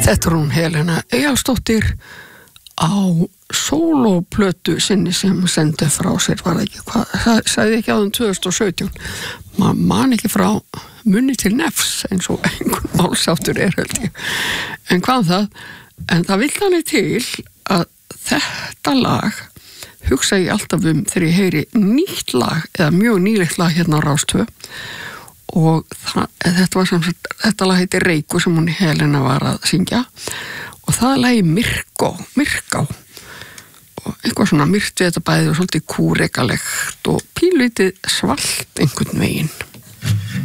Þetta hún Helena Eyjálfsdóttir á sólóplötu sinni sem sendi frá sér, var ekki, hvað, sagði ekki áðan 2017. Man ekki frá munni til nefs eins og einhvern málsáttur held ég. En hvað það? En það vill þannig til að þetta lag hugsa ég alltaf þegar ég heyri nýtt lag eða mjög nýlegt lag hérna á Rás 2 og þetta lag heitir Reikur sem hún Helena var að syngja og það lagi Myrká og eitthvað svona myrkt við þetta bæði og svolítið kúrekalegt og pínlítið svalt einhvern veginn.